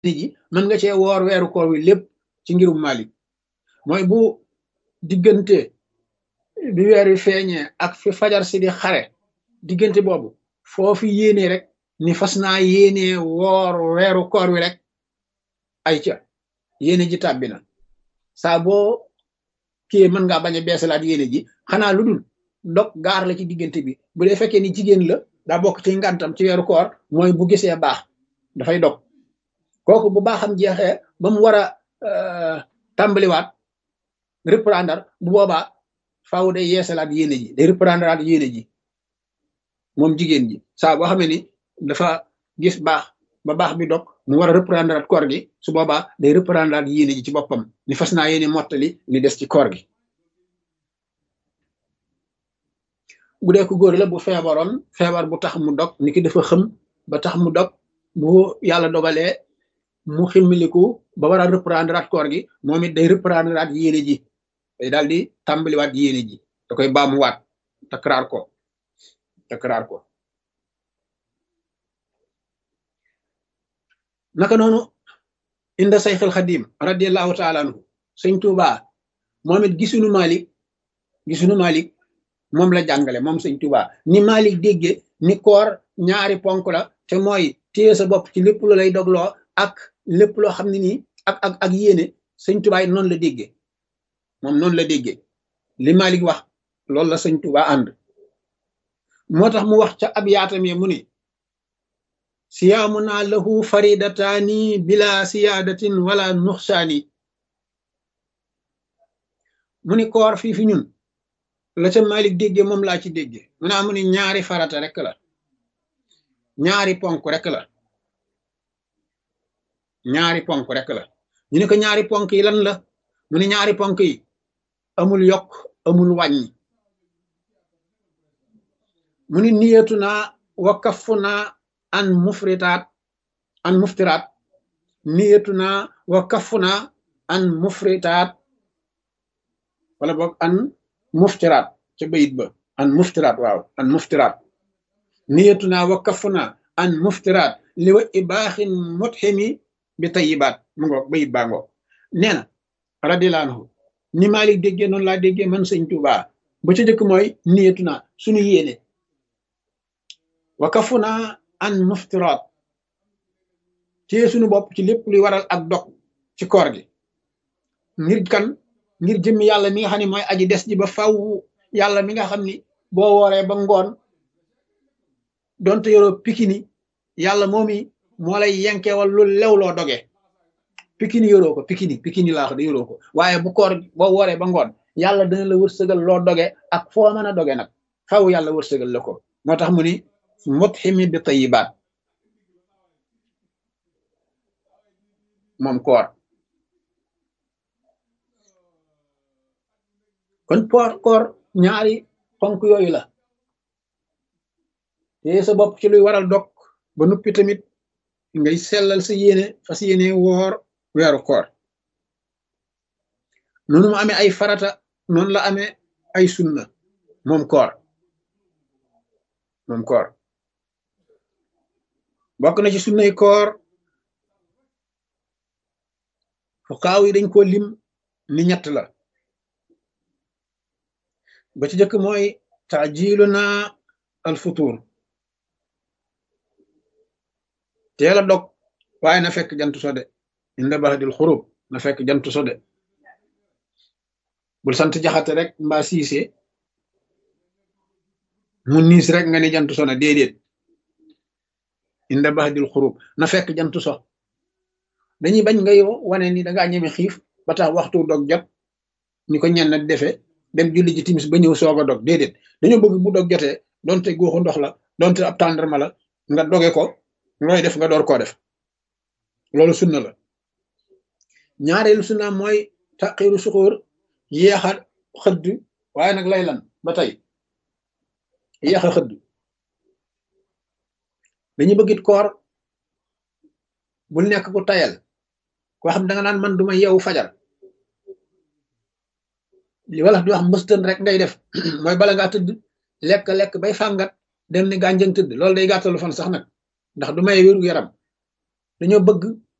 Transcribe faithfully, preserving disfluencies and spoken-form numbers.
ji mën nga cee woor weeru koor wi lépp ci ngirum Malik mooy bu diggante bi weer wi feeñee ak fi fajar si di xare diggante boobu foofu yéene rek ni fas naa yéene woor weeru koor wi rek ay ca yéene ji tàbbi na saa boo kii mën ngaa bañ a beesalaat yéene ji xanaa lu dul dog gaar la ci diggante bi bu dee fekkee ni jigéen la daa bokk ci ngantam ci weeru koor mooy bu gisee baax dafay dog kooku bu baaxam jeexee ba mu war a tàmbaliwaat reprendre bu boobaa faaw day yeesalaat yéene ji day reprendre aat yéene ji moom jigéen ji saa boo xamee ni dafa gis baax ba baax bi dog mu war a reprendre aat koor gi su boobaa day reprendre aat yéene ji ci boppam ni fas naa yéene mottali li des ci koor gi bu dee ko góor la bu feebaroon feebar bu tax mu dog ni ki dafa xëm ba tax mu dog bu yàlla dogalee mu ximmiliku ba war a reprendre aat koor gi moom it day reprendre aat yéene ji day daal di tàmbaliwaat yéene ji da koy baamuwaat takraar ko takraar ko naka noonu inda sayxil xadim radiallahu taala anhu sëñ Tuubaa moom it gisunu Malik gisunu Malik moom la jàngale moom sëñ Tuubaa ni Malik dégge ni koor ñaari ponk la te mooy téye sa bopp ci lépp lu lay dogloo ak lépp loo xam ne nii ak ak ak yéene sëñ Tuubaa noonu la déggee moom noonu la déggee li Malik wax loolu la sëñ Tuubaa ànd moo tax mu wax ca ab yaatam yi mu ni siyaamu naa lahu faridataani bila siyaadatin wala nuxsaani mu ni koor fii fi ñun la ca Malik déggee moom laa ci déggee mu naa mu ni ñaari farata rek la ñaari ponk rek la ñaari ponk rek la ñu ne ko ñaari ponk yi lan la mu ni ñaari ponk yi amul yokk amul wàññi mu ni niyatu naa wa kafu naa an mufritaat an muftiraat niyatu naa wa kafu naa an mufritaat wala boog an muftiraat ca bayit ba an muftiraat waaw an muftiraat niyatu naa wa kafu naa an muftiraat li wa ibaaxin mutximi bi tayibaat mu ngoog bayit baa ngoog nee na radiyallaahu anhu ni Malik déggee noonu laa déggee man sëñ Tuubaa ba ca jëkk mooy niyatu naa suñu yéene wa kafu naa an muftiraat téye suñu bopp ci lépp luy waral ak dog ci koor gi ngir kan ngir jëmmi yàlla mi nga xam ne mooy aji des ji ba faw yàlla mi nga xam ni boo wooree ba ngoon donte yoroo pikini yàlla moomi moo lay yenkewal lu lew loo doge pikini yoroo ko pikini pikini laa ko da yoroo ko waaye bu koor boo wooree ba ngoon yàlla dana la wërsëgal loo doge ak foo mën a doge nag faw yàlla wërsëgal la ko moo tax mu ni mutximi bi tayibaat moom koor kon poor koor ñaari ponk yooyu la te sa bopp ci luy waral dog ba nuppi tamit ngay sellal sa yéene fas yéene woor weeru koor noonu mu amee ay farata noonu la amee ay sunna moom koor moom koor bokk na ci sunnay koor fuqaaw yi dañ ko lim ni ñett la ba ci jëkk mooy taajiluna al futur teel a dog waaye na fekk jant so de inda baladil xurub na fekk jant so de bul sant jaxate rek mbaa siise mu niis rek nga ni jant so na déedéet inda baladil xurub na fekk jant so dañuy bañ ngay wane ni dangaa ñeme xiif ba tax waxtu dog jot ni ko ñenn defee dem julli ji timis ba ñëw soog a dog déedéet dañoo bëgg bu dog jotee donte góoxu ndox la donte ab tàndarma la nga doge ko looy def nga door koo def loolu sunna la ñaareelu sunna mooy taqiiru suxóor yéexa xëdd waaye nag lay lan ba tey yéexa xëdd dañu bëggit koor bul nekk ku tayal koo xam da nga naan man duma yeewu fajar li wala di wax mbëstën rek ngay def mooy bala ngaa tëdd lekk lekk bay fàngat dem ni gànjang tëdd loolu day gàttalu fan sax nag ndax du may wéru yaram dañoo bëgg